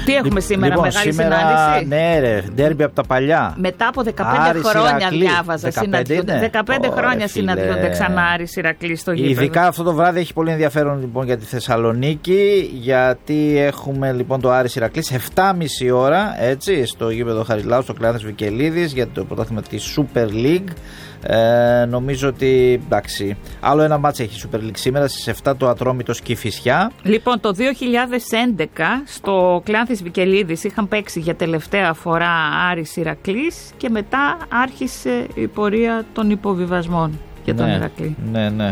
Τι έχουμε σήμερα, λοιπόν, μεγάλη σήμερα, συνάντηση. Ναι, ρε, ντέρμπι από τα παλιά. Μετά από 15 Άρης, χρόνια Ηρακλή. διάβαζα. 15 χρόνια συναντιόνται ξανά Άρης Ηρακλής στο γήπεδο. Ειδικά αυτό το βράδυ έχει πολύ ενδιαφέρον λοιπόν για τη Θεσσαλονίκη, γιατί έχουμε λοιπόν το Άρης Ηρακλής 7.30 ώρα, έτσι, στο γήπεδο Χαριλάου, στο Κλεάνθης Βικελίδης, για το πρωτάθλημα της Super League. Νομίζω ότι εντάξει, άλλο ένα μάτς έχει Super League σήμερα στις 7 το Ατρόμητος Κηφισιά. Λοιπόν, το 2011 στο Κλεάνθης Βικελίδης είχαν παίξει για τελευταία φορά Άρης Ηρακλής και μετά άρχισε η πορεία των υποβιβασμών για τον Ηρακλή. Ναι.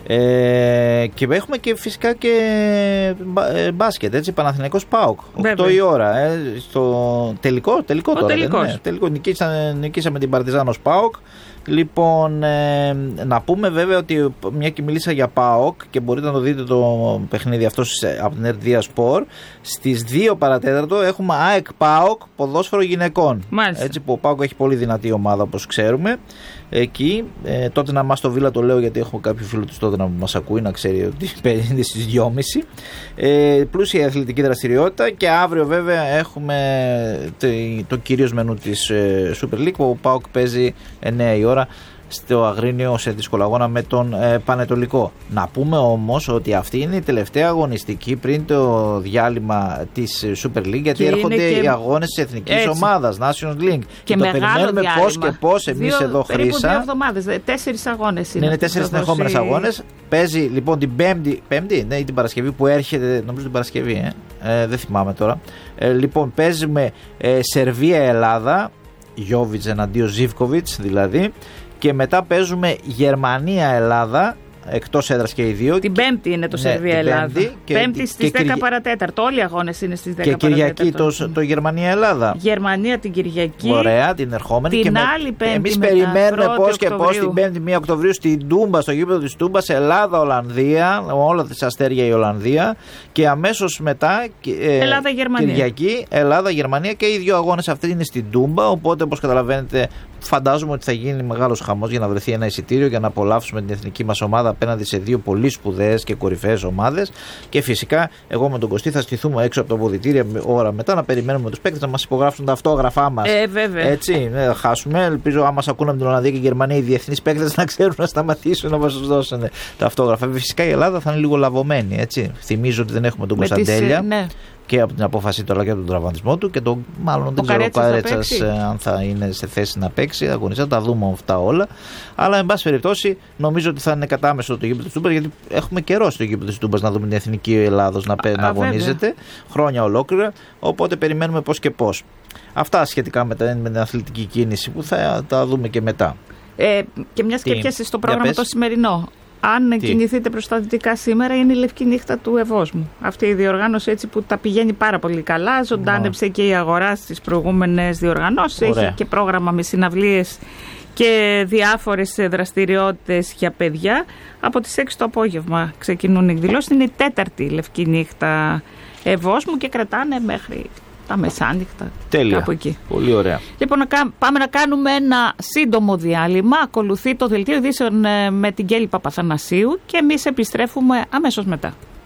Και έχουμε και φυσικά και μπάσκετ, έτσι, Παναθηναϊκός ΠΑΟΚ 8 η ώρα, στο τελικό τώρα. Τελικό. Νικήσαμε την Παρτιζάν ως ΠΑΟΚ. Λοιπόν, να πούμε βέβαια ότι μια και μιλήσα για ΠΑΟΚ και μπορείτε να το δείτε το παιχνίδι αυτό από την Ερτδία Σπορ, στις 2 παρατέταρτο έχουμε ΑΕΚ ΠΑΟΚ ποδόσφαιρο γυναικών. Μάλιστα. Έτσι που ο ΠΑΟΚ έχει πολύ δυνατή ομάδα όπως ξέρουμε. Εκεί, τότε να μας το Βίλα το λέω γιατί έχω κάποιο φίλο του τότε να μας ακούει να ξέρει ότι παίρνει στις 2.30. Πλούσια αθλητική δραστηριότητα και αύριο βέβαια έχουμε το κυρίως μενού της Super League που ο ΠΑΟΚ παίζει 9 η ώρα στο Αγρίνιο σε δύσκολο αγώνα με τον Πανετολικό. Να πούμε όμως ότι αυτή είναι η τελευταία αγωνιστική πριν το διάλειμμα της Super League, γιατί έρχονται οι αγώνες της εθνικής ομάδας Nations League και το περιμένουμε πώς και πώς εμείς εδώ, Χρύσα. Περίπου 2 εβδομάδες, 4 αγώνες είναι. Είναι 4 συνεχόμενες αγώνες. Παίζει λοιπόν την Πέμπτη, ναι, ή την Παρασκευή που έρχεται, νομίζω την Παρασκευή, δεν θυμάμαι τώρα. Λοιπόν, παίζουμε Σερβία-Ελλάδα, Γιόβιτς εναντίον Ζίβκοβιτς δηλαδή. Και μετά παίζουμε Γερμανία-Ελλάδα, εκτός έδρας και οι δύο. Την Πέμπτη είναι το Σερβία-Ελλάδα. Πέμπτη στις 10 παρατέταρτο. Όλοι οι αγώνες είναι στις 10 παρατέταρτο. Και Κυριακή το Γερμανία-Ελλάδα. Γερμανία την Κυριακή. Ωραία, την ερχόμενη. Την άλλη Πέμπτη. Εμείς περιμένουμε πώς και πώς την Πέμπτη 1 Οκτωβρίου στην Τούμπα, στο γήπεδο της Τούμπας, Ελλάδα-Ολλανδία. Όλα τις αστέρια η Ολλανδία. Και αμέσως μετά Ελλάδα-Γερμανία. Κυριακή, Ελλάδα-Γερμανία και οι δύο αγώνες αυτοί είναι στην Τούμπα. Οπότε όπως καταλαβαίνετε, φαντάζομαι ότι θα γίνει μεγάλος χαμός για να βρεθεί ένα εισιτήριο για να απολαύσουμε την εθνική μας ομάδα απέναντι σε δύο πολύ σπουδαίες και κορυφαίες ομάδες. Και φυσικά, εγώ με τον Κωστή θα στηθούμε έξω από το αποδυτήριο ώρα μετά να περιμένουμε τους παίκτες να μας υπογράψουν τα αυτόγραφά μας. Βέβαια. Έτσι, δεν θα χάσουμε. Ελπίζω, άμα μας ακούνε από την Ολλανδία και η Γερμανία, οι διεθνείς παίκτες να ξέρουν να σταματήσουν να μας δώσουν τα αυτόγραφα. Φυσικά η Ελλάδα θα είναι λίγο λαβωμένη. Έτσι. Θυμίζω ότι δεν έχουμε τον Κωνσταντέλια. Και από την απόφαση του αλλά και από τον τραυματισμό του και μάλλον δεν ξέρω ο Καρέτσας αν θα είναι σε θέση να παίξει αγωνιστικά, τα δούμε αυτά όλα, αλλά εν πάση περιπτώσει νομίζω ότι θα είναι κατάμεσο το γήπεδο της Τούμπας, γιατί έχουμε καιρό στο γήπεδο της Τούμπας να δούμε την εθνική Ελλάδος να αγωνίζεται χρόνια ολόκληρα, οπότε περιμένουμε πώς και πώς. Αυτά σχετικά με την αθλητική κίνηση που θα τα δούμε και μετά. Και μια και πιάσει στο πρόγραμμα το σημερινό. Αν κινηθείτε προς τα δυτικά σήμερα, είναι η Λευκή Νύχτα του Ευόσμου. Αυτή η διοργάνωση έτσι που τα πηγαίνει πάρα πολύ καλά. Ζωντάνεψε και η αγορά στις προηγούμενες διοργανώσεις. Έχει και πρόγραμμα με συναυλίες και διάφορες δραστηριότητες για παιδιά. Από τις 6 το απόγευμα ξεκινούν οι εκδηλώσεις. Είναι η 4η Λευκή Νύχτα Ευόσμου και κρατάνε μέχρι τα μεσάνυχτα. Τέλεια. Κάπου εκεί. Πολύ ωραία. Λοιπόν, πάμε να κάνουμε ένα σύντομο διάλειμμα. Ακολουθεί το δελτίο ειδήσεων με την Κέλλη Παπαθανασίου και εμείς επιστρέφουμε αμέσως μετά.